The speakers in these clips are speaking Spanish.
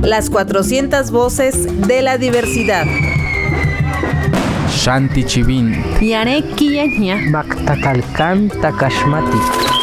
las 400 voces de la diversidad. Shanti Chivin. Yare Kiyaña. Maktakalkan Takashmati.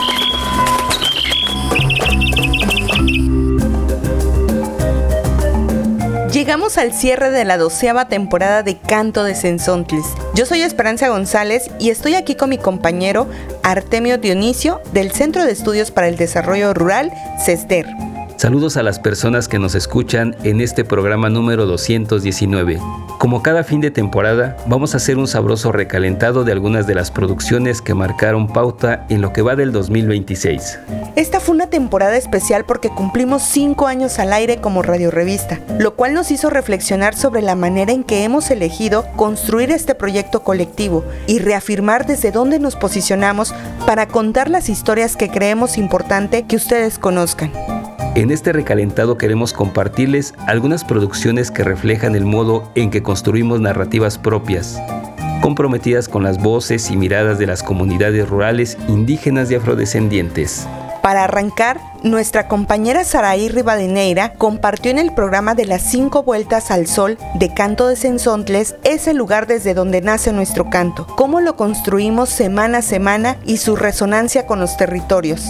Llegamos al cierre de la 12ª temporada de Canto de Cenzontles. Yo soy Esperanza González y estoy aquí con mi compañero Artemio Dionisio del Centro de Estudios para el Desarrollo Rural, CESDER. Saludos a las personas que nos escuchan en este programa número 219. Como cada fin de temporada, vamos a hacer un sabroso recalentado de algunas de las producciones que marcaron pauta en lo que va del 2026. Esta fue una temporada especial porque cumplimos 5 años al aire como radiorevista, lo cual nos hizo reflexionar sobre la manera en que hemos elegido construir este proyecto colectivo y reafirmar desde dónde nos posicionamos para contar las historias que creemos importante que ustedes conozcan. En este recalentado queremos compartirles algunas producciones que reflejan el modo en que construimos narrativas propias, comprometidas con las voces y miradas de las comunidades rurales, indígenas y afrodescendientes. Para arrancar, nuestra compañera Saraí Rivadeneira compartió en el programa de las 5 vueltas al sol de Canto de Cenzontles ese lugar desde donde nace nuestro canto, cómo lo construimos semana a semana y su resonancia con los territorios.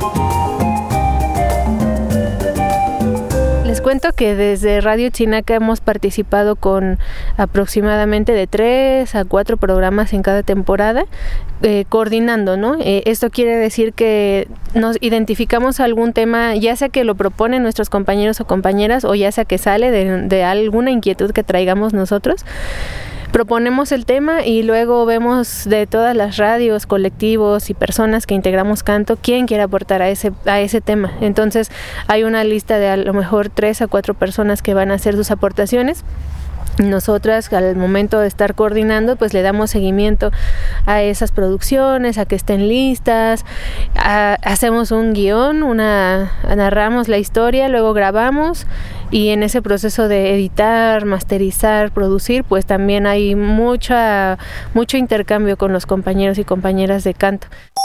Les cuento que desde Radio Chinaca hemos participado con aproximadamente de 3 a 4 programas en cada temporada, coordinando, ¿no? Esto quiere decir que nos identificamos algún tema, ya sea que lo proponen nuestros compañeros o compañeras, o ya sea que sale de alguna inquietud que traigamos nosotros. Proponemos el tema y luego vemos de todas las radios, colectivos y personas que integramos Canto quién quiere aportar a ese tema. Entonces hay una lista de a lo mejor 3 a 4 personas que van a hacer sus aportaciones. Nosotras al momento de estar coordinando pues le damos seguimiento a esas producciones, a que estén listas, hacemos un guión, narramos la historia, luego grabamos y en ese proceso de editar, masterizar, producir pues también hay mucho intercambio con los compañeros y compañeras de Canto.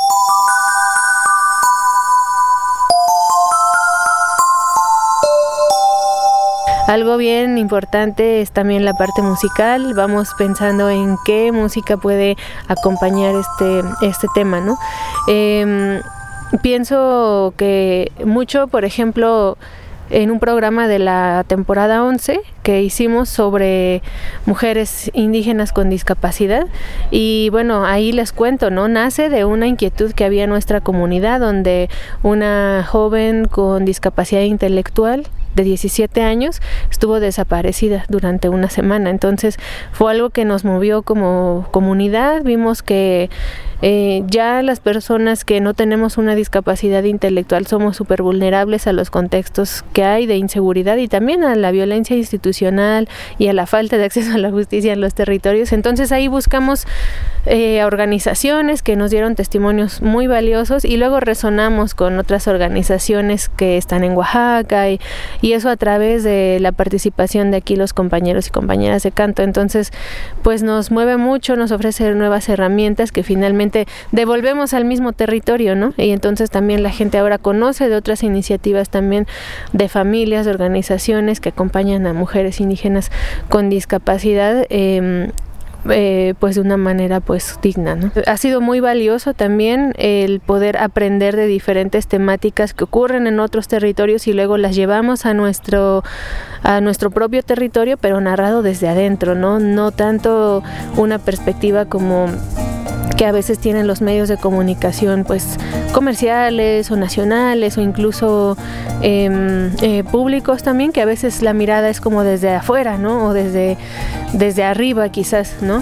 Algo bien importante es también la parte musical. Vamos pensando en qué música puede acompañar este tema, ¿no? Pienso que mucho, por ejemplo, en un programa de la temporada 11 que hicimos sobre mujeres indígenas con discapacidad y bueno, ahí les cuento, ¿no? Nace de una inquietud que había en nuestra comunidad donde una joven con discapacidad intelectual de 17 años estuvo desaparecida durante una semana. Entonces fue algo que nos movió como comunidad. Vimos que ya las personas que no tenemos una discapacidad intelectual somos súper vulnerables a los contextos que hay de inseguridad y también a la violencia institucional y a la falta de acceso a la justicia en los territorios. Entonces ahí buscamos organizaciones que nos dieron testimonios muy valiosos y luego resonamos con otras organizaciones que están en Oaxaca y eso a través de la participación de aquí los compañeros y compañeras de Canto. Entonces pues nos mueve mucho, nos ofrece nuevas herramientas que finalmente devolvemos al mismo territorio, ¿no? Y entonces también la gente ahora conoce de otras iniciativas también de familias, de organizaciones que acompañan a mujeres indígenas con discapacidad pues de una manera pues digna, ¿no? Ha sido muy valioso también el poder aprender de diferentes temáticas que ocurren en otros territorios y luego las llevamos a nuestro propio territorio, pero narrado desde adentro, ¿no? No tanto una perspectiva como que a veces tienen los medios de comunicación pues comerciales o nacionales o incluso públicos también, que a veces la mirada es como desde afuera, ¿no? O desde arriba quizás, ¿no?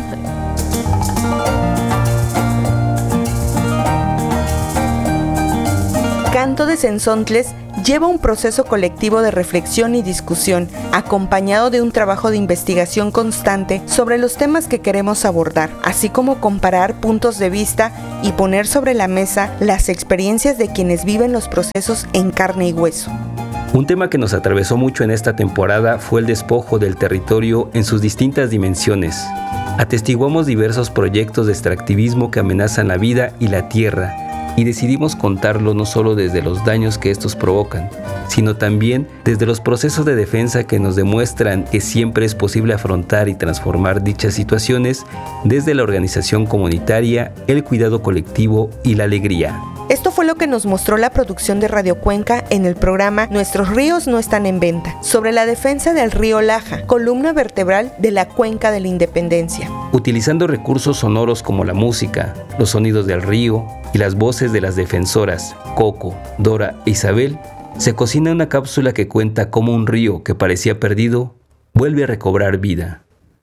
Canto de Cenzontles lleva un proceso colectivo de reflexión y discusión, acompañado de un trabajo de investigación constante sobre los temas que queremos abordar, así como comparar puntos de vista y poner sobre la mesa las experiencias de quienes viven los procesos en carne y hueso. Un tema que nos atravesó mucho en esta temporada fue el despojo del territorio en sus distintas dimensiones. Atestiguamos diversos proyectos de extractivismo que amenazan la vida y la tierra, y decidimos contarlo no solo desde los daños que estos provocan, sino también desde los procesos de defensa que nos demuestran que siempre es posible afrontar y transformar dichas situaciones desde la organización comunitaria, el cuidado colectivo y la alegría. Esto fue lo que nos mostró la producción de Radio Cuenca en el programa Nuestros ríos no están en venta, sobre la defensa del río Laja, columna vertebral de la Cuenca de la Independencia. Utilizando recursos sonoros como la música, los sonidos del río y las voces de las defensoras Coco, Dora e Isabel, se cocina una cápsula que cuenta cómo un río que parecía perdido vuelve a recobrar vida.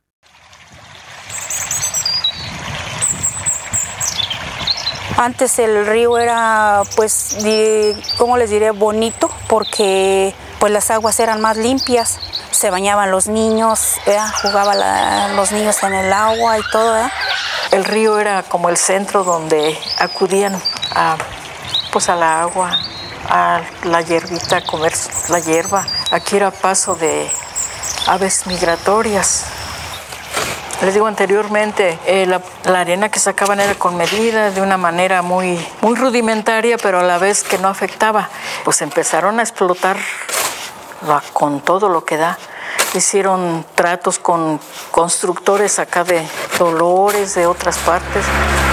Antes el río era, pues, ¿cómo les diré? Bonito, porque pues las aguas eran más limpias, se bañaban los niños, jugaban los niños en el agua y todo. El río era como el centro donde acudían a la agua, a la hierbita, a comer la hierba. Aquí era paso de aves migratorias. Les digo anteriormente, la arena que sacaban era con medida, de una manera muy rudimentaria, pero a la vez que no afectaba. Pues empezaron a explotar con todo lo que da. Hicieron tratos con constructores acá de Dolores, de otras partes.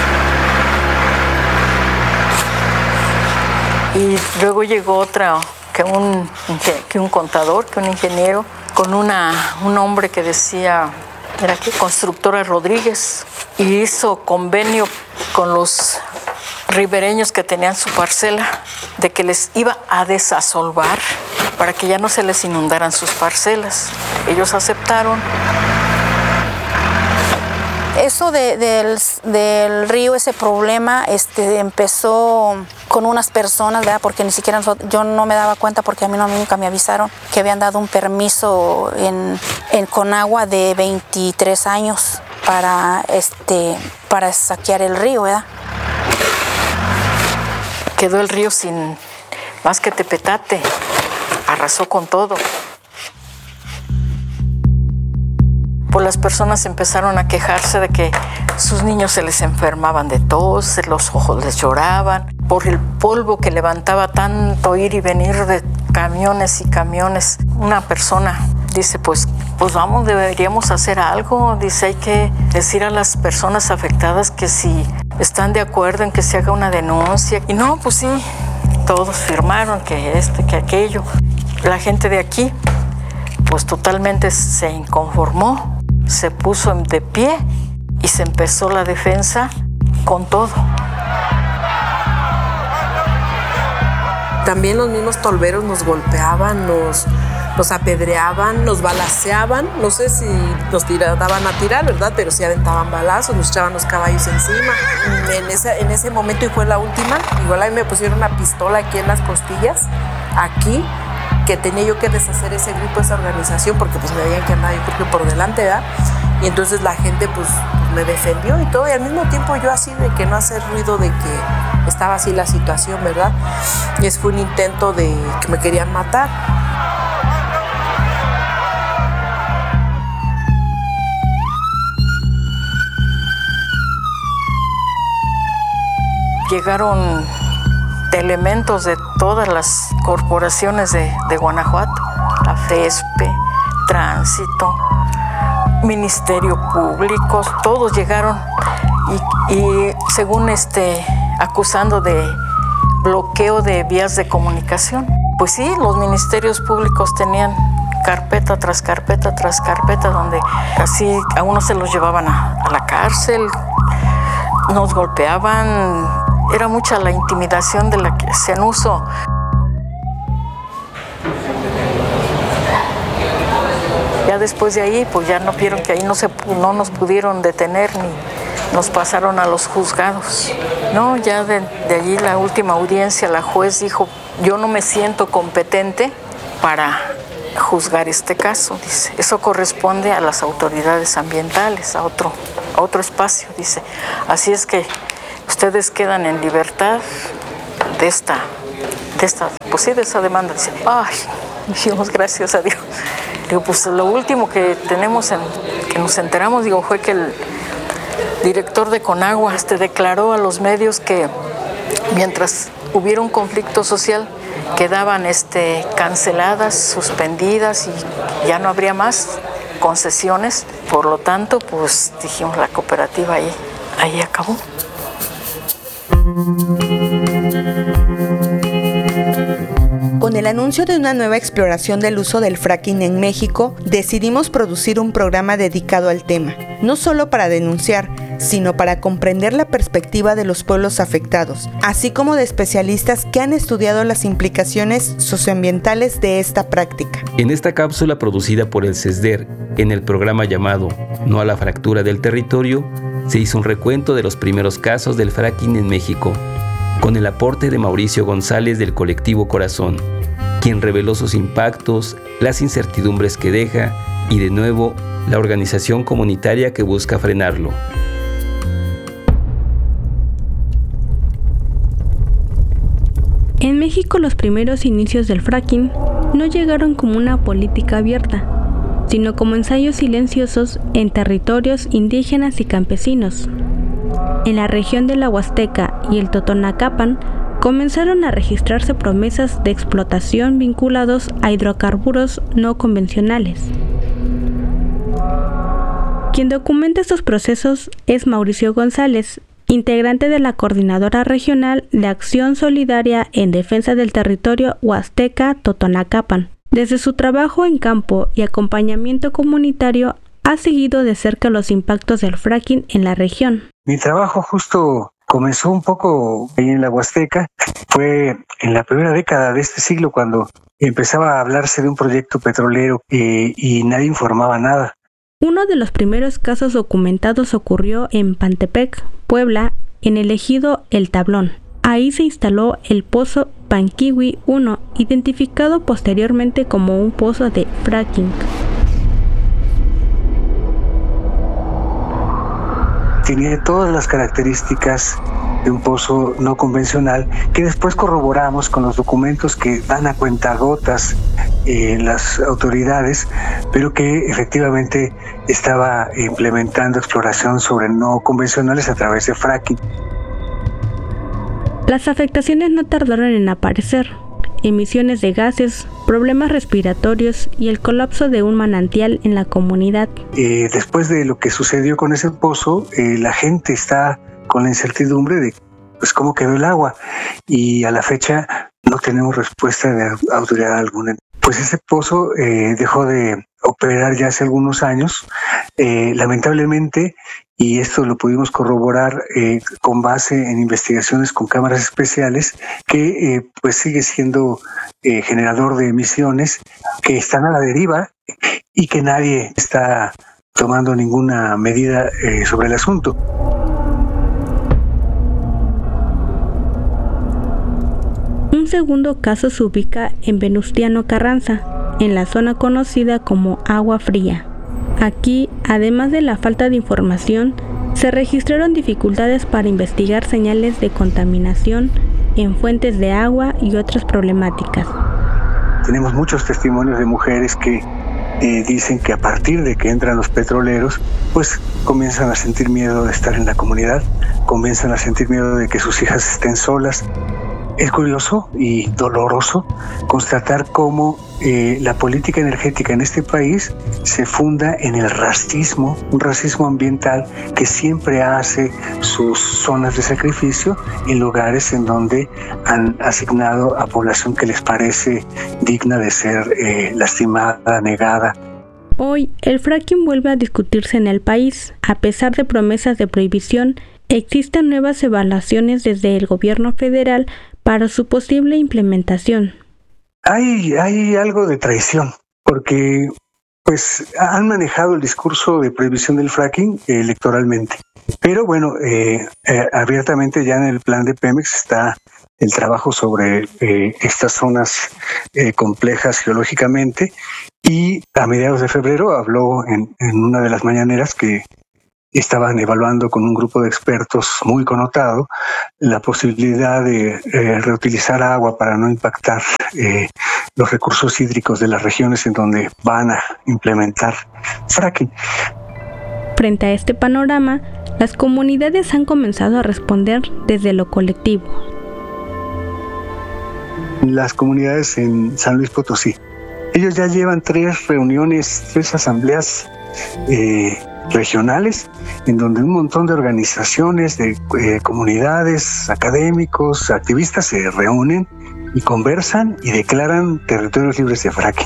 Y luego llegó otra, que un contador, que un ingeniero, con un hombre que decía... Era aquí, Constructora Rodríguez, y hizo convenio con los ribereños que tenían su parcela de que les iba a desasolvar para que ya no se les inundaran sus parcelas. Ellos aceptaron. Eso del río, ese problema, empezó con unas personas, ¿verdad? Porque ni siquiera yo no me daba cuenta, porque a mí nunca me avisaron que habían dado un permiso en Conagua de 23 años para saquear el río, ¿verdad? Quedó el río sin más que tepetate, arrasó con todo. Pues las personas empezaron a quejarse de que sus niños se les enfermaban de tos, los ojos les lloraban, por el polvo que levantaba tanto ir y venir de camiones y camiones. Una persona dice, pues vamos, deberíamos hacer algo. Dice, hay que decir a las personas afectadas que si están de acuerdo en que se haga una denuncia. Y no, pues sí, todos firmaron que que aquello. La gente de aquí, pues totalmente se inconformó. Se puso de pie y se empezó la defensa con todo. También los mismos tolveros nos golpeaban, nos apedreaban, nos balaceaban. No sé si nos daban a tirar, ¿verdad? Pero sí aventaban balazos, nos echaban los caballos encima. En ese momento, y fue la última, igual a mí me pusieron una pistola aquí en las costillas, aquí, que tenía yo que deshacer ese grupo, esa organización, porque pues me veían que andaba yo creo que por delante, ¿verdad? Y entonces la gente pues me defendió y todo, y al mismo tiempo yo así de que no hacer ruido de que estaba así la situación, ¿verdad? Y ese fue un intento de que me querían matar. Llegaron elementos de todas las corporaciones de Guanajuato, la FESPE, Tránsito, Ministerio Público, todos llegaron y según acusando de bloqueo de vías de comunicación. Pues sí, los ministerios públicos tenían carpeta tras carpeta tras carpeta, donde así a unos se los llevaban a la cárcel, nos golpeaban. Era mucha la intimidación de la que hacían uso. Ya después de ahí, pues ya no vieron que ahí no nos pudieron detener ni nos pasaron a los juzgados. No, ya de allí la última audiencia, la juez dijo, yo no me siento competente para juzgar este caso, dice. Eso corresponde a las autoridades ambientales, a otro espacio, dice. Así es que ustedes quedan en libertad de esa demanda. Dice, ay, dijimos gracias a Dios. Digo, pues lo último que tenemos, que nos enteramos, fue que el director de Conagua declaró a los medios que mientras hubiera un conflicto social, quedaban canceladas, suspendidas y ya no habría más concesiones. Por lo tanto, pues dijimos, la cooperativa ahí acabó. Con el anuncio de una nueva exploración del uso del fracking en México, decidimos producir un programa dedicado al tema, no solo para denunciar, sino para comprender la perspectiva de los pueblos afectados, así como de especialistas que han estudiado las implicaciones socioambientales de esta práctica. En esta cápsula producida por el CESDER, en el programa llamado No a la fractura del territorio, se hizo un recuento de los primeros casos del fracking en México, con el aporte de Mauricio González del colectivo Corazón, quien reveló sus impactos, las incertidumbres que deja y, de nuevo, la organización comunitaria que busca frenarlo. En México, los primeros inicios del fracking no llegaron como una política abierta, sino como ensayos silenciosos en territorios indígenas y campesinos. En la región de la Huasteca y el Totonacapan comenzaron a registrarse promesas de explotación vinculados a hidrocarburos no convencionales. Quien documenta estos procesos es Mauricio González, integrante de la Coordinadora Regional de Acción Solidaria en Defensa del Territorio Huasteca Totonacapan. Desde su trabajo en campo y acompañamiento comunitario, ha seguido de cerca los impactos del fracking en la región. Mi trabajo justo comenzó un poco ahí en la Huasteca. Fue en la primera década de este siglo cuando empezaba a hablarse de un proyecto petrolero y nadie informaba nada. Uno de los primeros casos documentados ocurrió en Pantepec, Puebla, en el ejido El Tablón. Ahí se instaló el pozo Panquihui 1, identificado posteriormente como un pozo de fracking. Tenía todas las características de un pozo no convencional que después corroboramos con los documentos que dan a cuentagotas las autoridades, pero que efectivamente estaba implementando exploración sobre no convencionales a través de fracking. Las afectaciones no tardaron en aparecer. Emisiones de gases, problemas respiratorios y el colapso de un manantial en la comunidad. Después de lo que sucedió con ese pozo, la gente está con la incertidumbre de cómo quedó el agua, y a la fecha no tenemos respuesta de autoridad alguna. Pues ese pozo dejó de operar ya hace algunos años, lamentablemente, y esto lo pudimos corroborar con base en investigaciones con cámaras especiales, que pues sigue siendo generador de emisiones que están a la deriva y que nadie está tomando ninguna medida sobre el asunto. Un segundo caso se ubica en Venustiano Carranza, en la zona conocida como Agua Fría. Aquí, además de la falta de información, se registraron dificultades para investigar señales de contaminación en fuentes de agua y otras problemáticas. Tenemos muchos testimonios de mujeres que dicen que a partir de que entran los petroleros, pues comienzan a sentir miedo de estar en la comunidad, comienzan a sentir miedo de que sus hijas estén solas. Es curioso y doloroso constatar cómo la política energética en este país se funda en el racismo, un racismo ambiental que siempre hace sus zonas de sacrificio en lugares en donde han asignado a población que les parece digna de ser lastimada, negada. Hoy, el fracking vuelve a discutirse en el país. A pesar de promesas de prohibición, existen nuevas evaluaciones desde el gobierno federal para su posible implementación. Hay algo de traición, porque pues han manejado el discurso de prohibición del fracking electoralmente. Pero bueno, abiertamente ya en el plan de Pemex está el trabajo sobre estas zonas complejas geológicamente, y a mediados de febrero habló en una de las mañaneras que estaban evaluando con un grupo de expertos muy connotado la posibilidad de reutilizar agua para no impactar los recursos hídricos de las regiones en donde van a implementar fracking. Frente a este panorama, las comunidades han comenzado a responder desde lo colectivo. las comunidades en San Luis Potosí. Ellos ya llevan 3 reuniones, 3 asambleas regionales, en donde un montón de organizaciones, de comunidades, académicos, activistas se reúnen y conversan y declaran territorios libres de fracking.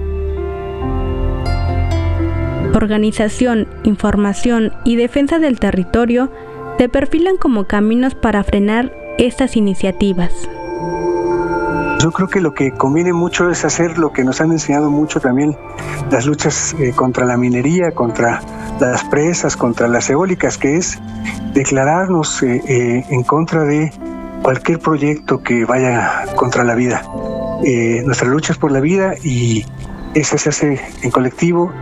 Organización, información y defensa del territorio se perfilan como caminos para frenar estas iniciativas. Yo creo que lo que conviene mucho es hacer lo que nos han enseñado mucho también las luchas contra la minería, contra las presas, contra las eólicas, que es declararnos en contra de cualquier proyecto que vaya contra la vida. Nuestra lucha es por la vida y esa se hace en colectivo.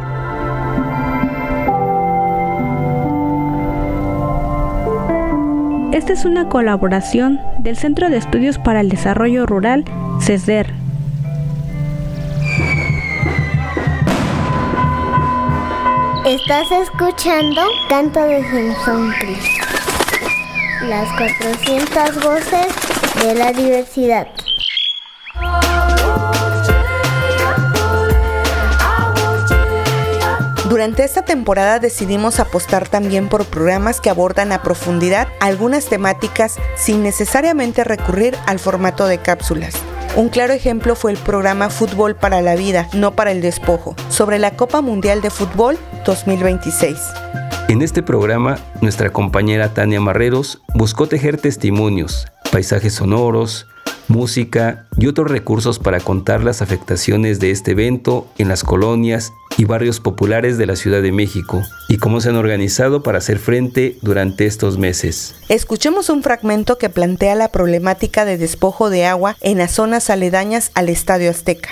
Esta es una colaboración del Centro de Estudios para el Desarrollo Rural, CESDER. Estás escuchando Canto de Sensontli, las 400 voces de la diversidad. Durante esta temporada decidimos apostar también por programas que abordan a profundidad algunas temáticas sin necesariamente recurrir al formato de cápsulas. Un claro ejemplo fue el programa Fútbol para la Vida, no para el despojo, sobre la Copa Mundial de Fútbol 2026. En este programa, nuestra compañera Tania Marreros buscó tejer testimonios, paisajes sonoros, música y otros recursos para contar las afectaciones de este evento en las colonias y barrios populares de la Ciudad de México y cómo se han organizado para hacer frente durante estos meses. Escuchemos un fragmento que plantea la problemática de despojo de agua en las zonas aledañas al Estadio Azteca.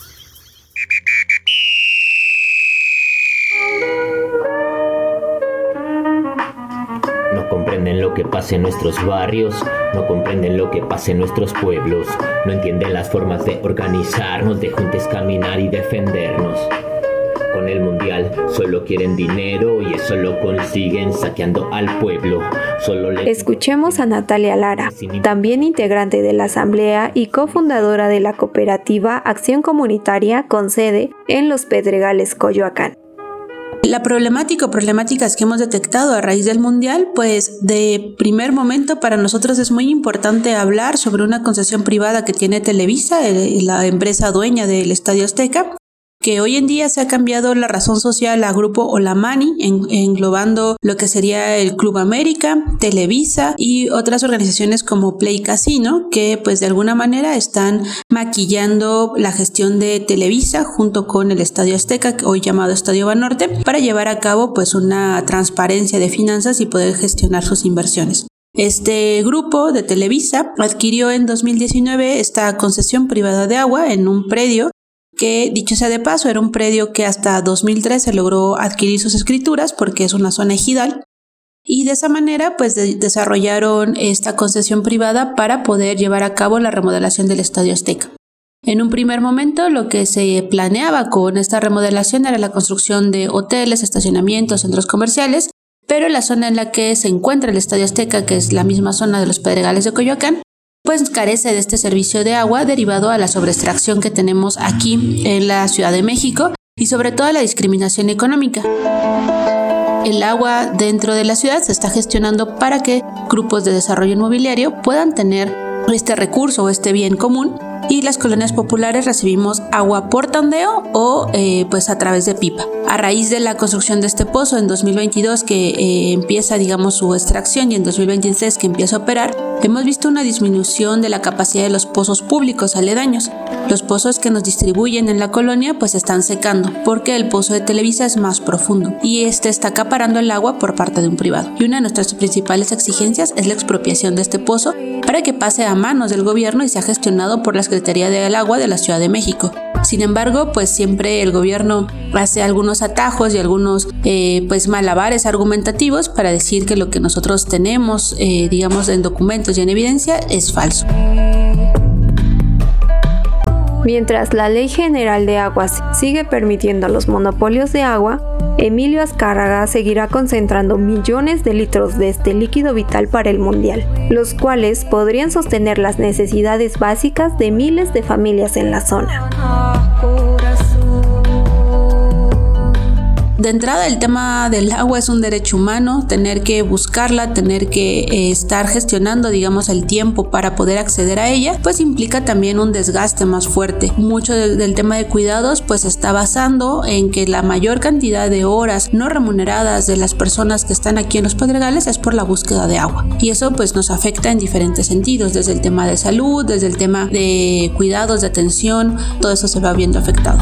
No comprenden lo que pasa en nuestros barrios, no comprenden lo que pasa en nuestros pueblos, no entienden las formas de organizarnos, de juntos caminar y defendernos. Con el mundial solo quieren dinero y eso lo consiguen saqueando al pueblo. Escuchemos a Natalia Lara, también integrante de la asamblea y cofundadora de la cooperativa Acción Comunitaria con sede en Los Pedregales, Coyoacán. La problemáticas que hemos detectado a raíz del mundial, pues de primer momento para nosotros es muy importante hablar sobre una concesión privada que tiene Televisa, la empresa dueña del Estadio Azteca, que hoy en día se ha cambiado la razón social a Grupo Olamani, englobando lo que sería el Club América, Televisa y otras organizaciones como Play Casino, que pues de alguna manera están maquillando la gestión de Televisa junto con el Estadio Azteca, hoy llamado Estadio Banorte, para llevar a cabo pues una transparencia de finanzas y poder gestionar sus inversiones. Este grupo de Televisa adquirió en 2019 esta concesión privada de agua en un predio que, dicho sea de paso, era un predio que hasta 2003 se logró adquirir sus escrituras porque es una zona ejidal, y de esa manera pues desarrollaron esta concesión privada para poder llevar a cabo la remodelación del Estadio Azteca. En un primer momento lo que se planeaba con esta remodelación era la construcción de hoteles, estacionamientos, centros comerciales, pero la zona en la que se encuentra el Estadio Azteca, que es la misma zona de Los Pedregales de Coyoacán, pues carece de este servicio de agua derivado a la sobreextracción que tenemos aquí en la Ciudad de México y sobre todo a la discriminación económica. El agua dentro de la ciudad se está gestionando para que grupos de desarrollo inmobiliario puedan tener este recurso o este bien común, y las colonias populares recibimos agua por tandeo o pues a través de pipa. A raíz de la construcción de este pozo en 2022 que empieza su extracción y en 2023 que empieza a operar, hemos visto una disminución de la capacidad de los pozos públicos aledaños. Los pozos que nos distribuyen en la colonia pues están secando porque el pozo de Televisa es más profundo y este está acaparando el agua por parte de un privado. Y una de nuestras principales exigencias es la expropiación de este pozo para que pase a manos del gobierno y sea gestionado por la Secretaría del Agua de la Ciudad de México. Sin embargo, pues siempre el gobierno hace algunos atajos y algunos pues malabares argumentativos para decir que lo que nosotros tenemos, en documentos y en evidencia es falso. Mientras la Ley General de Aguas sigue permitiendo los monopolios de agua, Emilio Azcárraga seguirá concentrando millones de litros de este líquido vital para el mundial, los cuales podrían sostener las necesidades básicas de miles de familias en la zona. De entrada, el tema del agua es un derecho humano, tener que buscarla, tener que estar gestionando, digamos, el tiempo para poder acceder a ella, pues implica también un desgaste más fuerte. Mucho del tema de cuidados pues se está basando en que la mayor cantidad de horas no remuneradas de las personas que están aquí en los Pedregales es por la búsqueda de agua. Y eso pues nos afecta en diferentes sentidos, desde el tema de salud, desde el tema de cuidados, de atención, todo eso se va viendo afectado.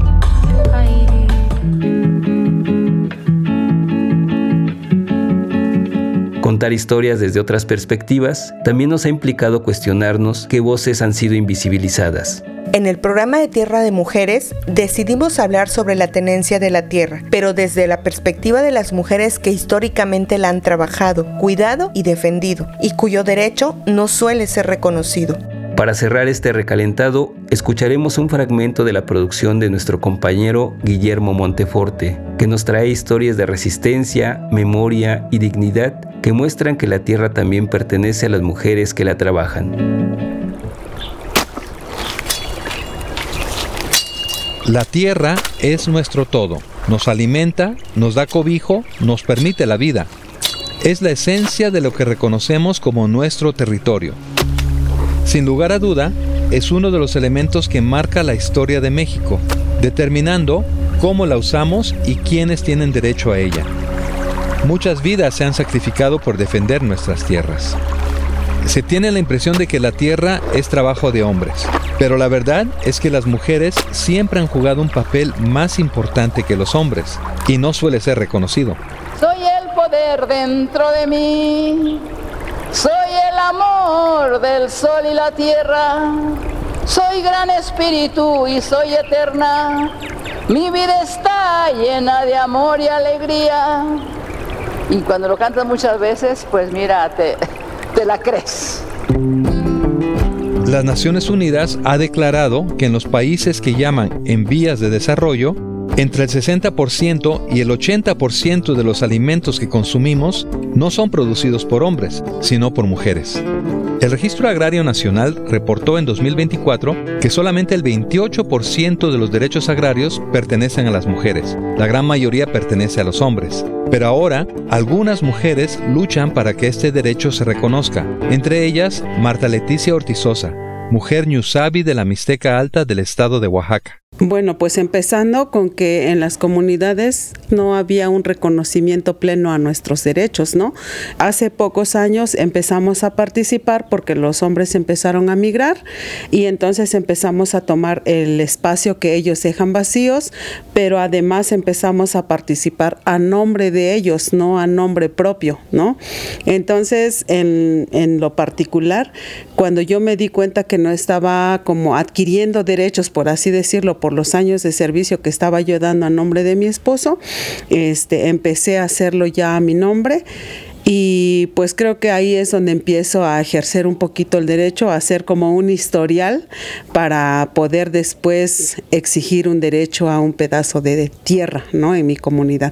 Contar historias desde otras perspectivas también nos ha implicado cuestionarnos qué voces han sido invisibilizadas. En el programa de Tierra de Mujeres decidimos hablar sobre la tenencia de la tierra, pero desde la perspectiva de las mujeres que históricamente la han trabajado, cuidado y defendido, y cuyo derecho no suele ser reconocido. Para cerrar este recalentado, escucharemos un fragmento de la producción de nuestro compañero Guillermo Monteforte, que nos trae historias de resistencia, memoria y dignidad que muestran que la tierra también pertenece a las mujeres que la trabajan. La tierra es nuestro todo. Nos alimenta, nos da cobijo, nos permite la vida. Es la esencia de lo que reconocemos como nuestro territorio. Sin lugar a duda, es uno de los elementos que marca la historia de México, determinando cómo la usamos y quiénes tienen derecho a ella. Muchas vidas se han sacrificado por defender nuestras tierras. Se tiene la impresión de que la tierra es trabajo de hombres, pero la verdad es que las mujeres siempre han jugado un papel más importante que los hombres, y no suele ser reconocido. Soy el poder dentro de mí. Soy el amor del sol y la tierra, soy gran espíritu y soy eterna, mi vida está llena de amor y alegría. Y cuando lo cantas muchas veces, pues mira, te la crees. Las Naciones Unidas ha declarado que en los países que llaman en vías de desarrollo, entre el 60% y el 80% de los alimentos que consumimos no son producidos por hombres, sino por mujeres. El Registro Agrario Nacional reportó en 2024 que solamente el 28% de los derechos agrarios pertenecen a las mujeres. La gran mayoría pertenece a los hombres. Pero ahora, algunas mujeres luchan para que este derecho se reconozca. Entre ellas, Marta Leticia Ortizosa, mujer ñusabi de la Mixteca Alta del estado de Oaxaca. Bueno, pues empezando con que en las comunidades no había un reconocimiento pleno a nuestros derechos, ¿no? Hace pocos años empezamos a participar porque los hombres empezaron a migrar y entonces empezamos a tomar el espacio que ellos dejan vacíos, pero además empezamos a participar a nombre de ellos, no a nombre propio, ¿no? Entonces, en lo particular, cuando yo me di cuenta que no estaba como adquiriendo derechos, por así decirlo, por los años de servicio que estaba yo dando a nombre de mi esposo, empecé a hacerlo ya a mi nombre y pues creo que ahí es donde empiezo a ejercer un poquito el derecho, a hacer como un historial para poder después exigir un derecho a un pedazo de tierra, ¿no?, en mi comunidad.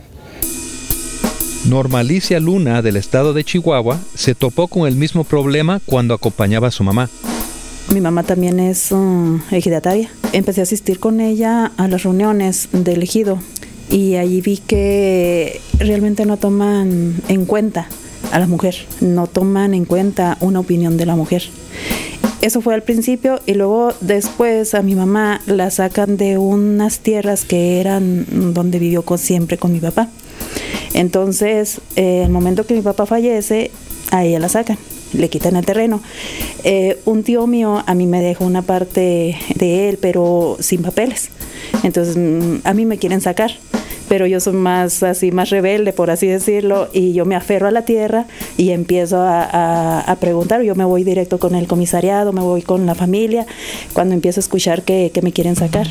Norma Alicia Luna, del estado de Chihuahua, se topó con el mismo problema cuando acompañaba a su mamá. Mi mamá también es ejidataria. Empecé a asistir con ella a las reuniones del ejido y allí vi que realmente no toman en cuenta a la mujer, no toman en cuenta una opinión de la mujer. Eso fue al principio y luego después a mi mamá la sacan de unas tierras que eran donde vivió siempre con mi papá. Entonces, el momento que mi papá fallece, a ella la sacan, le quitan el terreno. Un tío mío a mí me dejó una parte de él, pero sin papeles. Entonces, a mí me quieren sacar, pero yo soy más rebelde, por así decirlo, y yo me aferro a la tierra y empiezo a preguntar. Yo me voy directo con el comisariado, me voy con la familia, cuando empiezo a escuchar que me quieren sacar.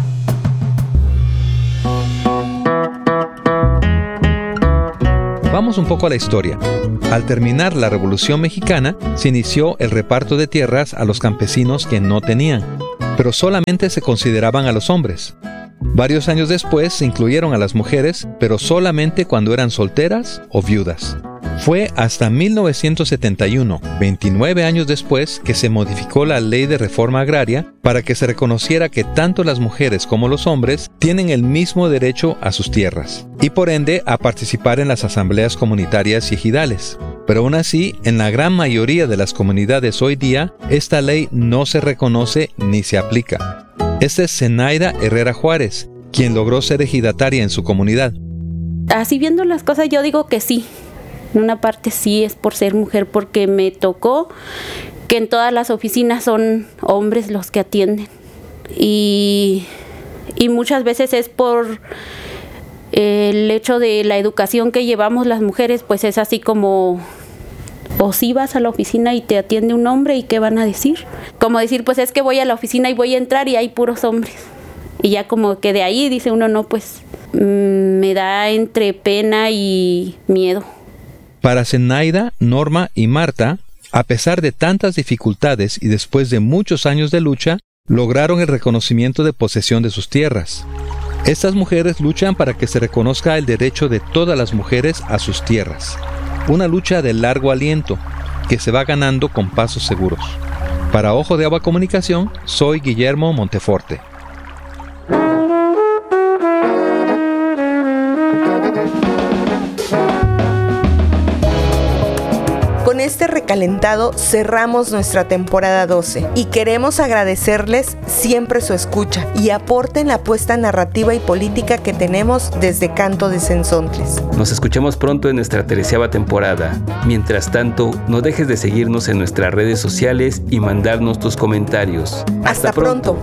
Vamos un poco a la historia. Al terminar la Revolución Mexicana, se inició el reparto de tierras a los campesinos que no tenían, pero solamente se consideraban a los hombres. Varios años después se incluyeron a las mujeres, pero solamente cuando eran solteras o viudas. Fue hasta 1971, 29 años después, que se modificó la Ley de Reforma Agraria para que se reconociera que tanto las mujeres como los hombres tienen el mismo derecho a sus tierras y por ende a participar en las asambleas comunitarias y ejidales. Pero aún así, en la gran mayoría de las comunidades hoy día, esta ley no se reconoce ni se aplica. Esta es Zenaida Herrera Juárez, quien logró ser ejidataria en su comunidad. Así viendo las cosas, yo digo que sí. En una parte sí es por ser mujer, porque me tocó que en todas las oficinas son hombres los que atienden. Y muchas veces es por el hecho de la educación que llevamos las mujeres, pues es así como, o si vas a la oficina y te atiende un hombre, ¿y qué van a decir? Como decir, pues es que voy a la oficina y voy a entrar y hay puros hombres. Y ya como que de ahí dice uno, no, pues me da entre pena y miedo. Para Zenaida, Norma y Marta, a pesar de tantas dificultades y después de muchos años de lucha, lograron el reconocimiento de posesión de sus tierras. Estas mujeres luchan para que se reconozca el derecho de todas las mujeres a sus tierras. Una lucha de largo aliento, que se va ganando con pasos seguros. Para Ojo de Agua Comunicación, soy Guillermo Monteforte. Con este recalentado cerramos nuestra temporada 12 y queremos agradecerles siempre su escucha y aporte en la apuesta narrativa y política que tenemos desde Canto de Zenzontles. Nos escuchamos pronto en nuestra 13ª temporada. Mientras tanto, no dejes de seguirnos en nuestras redes sociales y mandarnos tus comentarios. Hasta pronto.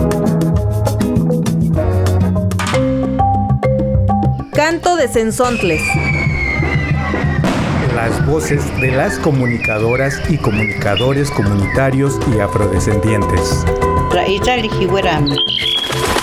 Canto de Zenzontles. Las voces de las comunicadoras y comunicadores comunitarios y afrodescendientes.